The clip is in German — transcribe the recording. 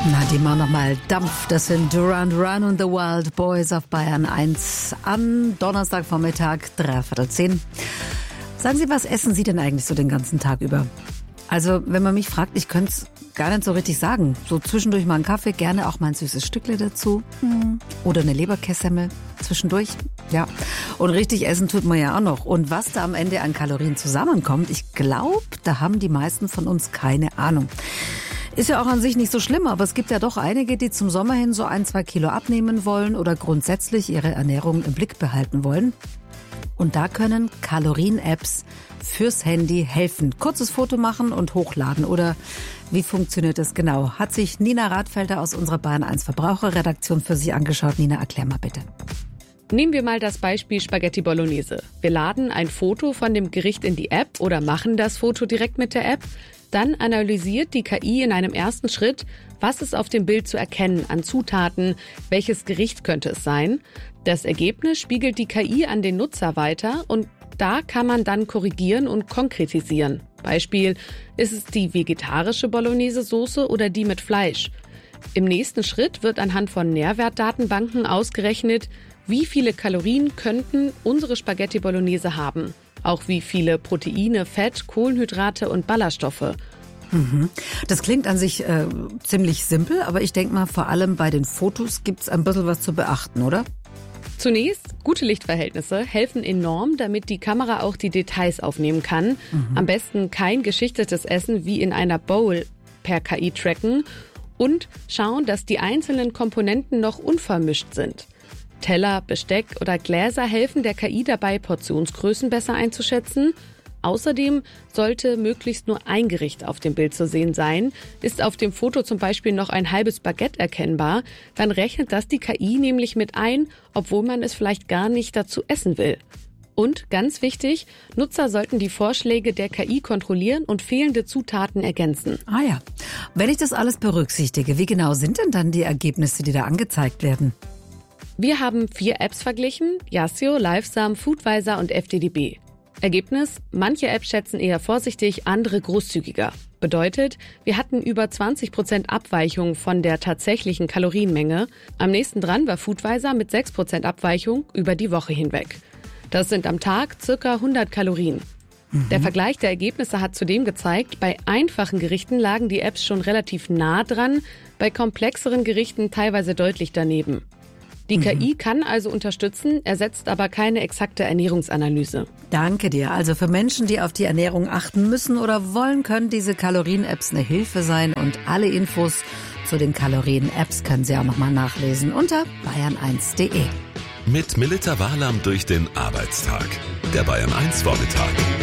Na, die machen nochmal Dampf. Das sind Duran Duran und The Wild Boys auf Bayern 1 am Donnerstagvormittag, 9:45. Sagen Sie, was essen Sie denn eigentlich so den ganzen Tag über? Also, wenn man mich fragt, ich könnte es gar nicht so richtig sagen. So zwischendurch mal einen Kaffee, gerne auch mal ein süßes Stückle dazu. Oder eine Leberkässemmel zwischendurch. Ja. Und richtig essen tut man ja auch noch. Und was da am Ende an Kalorien zusammenkommt, ich glaube, da haben die meisten von uns keine Ahnung. Ist ja auch an sich nicht so schlimm, aber es gibt ja doch einige, die zum Sommer hin so 1-2 Kilo abnehmen wollen oder grundsätzlich ihre Ernährung im Blick behalten wollen. Und da können Kalorien-Apps fürs Handy helfen. Kurzes Foto machen und hochladen. Oder wie funktioniert das genau? Hat sich Nina Radfelder aus unserer Bayern 1 Verbraucherredaktion für Sie angeschaut. Nina, erklär mal bitte. Nehmen wir mal das Beispiel Spaghetti Bolognese. Wir laden ein Foto von dem Gericht in die App oder machen das Foto direkt mit der App. Dann analysiert die KI in einem ersten Schritt, was ist auf dem Bild zu erkennen an Zutaten, welches Gericht könnte es sein. Das Ergebnis spiegelt die KI an den Nutzer weiter und da kann man dann korrigieren und konkretisieren. Beispiel, ist es die vegetarische Bolognese-Soße oder die mit Fleisch? Im nächsten Schritt wird anhand von Nährwertdatenbanken ausgerechnet, wie viele Kalorien könnten unsere Spaghetti Bolognese haben. Auch wie viele Proteine, Fett, Kohlenhydrate und Ballaststoffe. Das klingt an sich ziemlich simpel, aber ich denke mal, vor allem bei den Fotos gibt es ein bisschen was zu beachten, oder? Zunächst, gute Lichtverhältnisse helfen enorm, damit die Kamera auch die Details aufnehmen kann. Am besten kein geschichtetes Essen wie in einer Bowl per KI tracken und schauen, dass die einzelnen Komponenten noch unvermischt sind. Teller, Besteck oder Gläser helfen der KI dabei, Portionsgrößen besser einzuschätzen. Außerdem sollte möglichst nur ein Gericht auf dem Bild zu sehen sein. Ist auf dem Foto zum Beispiel noch ein halbes Baguette erkennbar, dann rechnet das die KI nämlich mit ein, obwohl man es vielleicht gar nicht dazu essen will. Und ganz wichtig, Nutzer sollten die Vorschläge der KI kontrollieren und fehlende Zutaten ergänzen. Ah ja, wenn ich das alles berücksichtige, wie genau sind denn dann die Ergebnisse, die da angezeigt werden? Wir haben 4 Apps verglichen, Yazio, Lifesum, Foodvisor und FDDB. Ergebnis, manche Apps schätzen eher vorsichtig, andere großzügiger. Bedeutet, wir hatten über 20% Abweichung von der tatsächlichen Kalorienmenge. Am nächsten dran war Foodvisor mit 6% Abweichung über die Woche hinweg. Das sind am Tag ca. 100 Kalorien. Der Vergleich der Ergebnisse hat zudem gezeigt, bei einfachen Gerichten lagen die Apps schon relativ nah dran, bei komplexeren Gerichten teilweise deutlich daneben. Die KI kann also unterstützen, ersetzt aber keine exakte Ernährungsanalyse. Danke dir. Also für Menschen, die auf die Ernährung achten müssen oder wollen, können diese Kalorien-Apps eine Hilfe sein. Und alle Infos zu den Kalorien-Apps können Sie auch nochmal nachlesen unter bayern1.de. Mit Melita Wahlam durch den Arbeitstag. Der Bayern 1 Vormittag.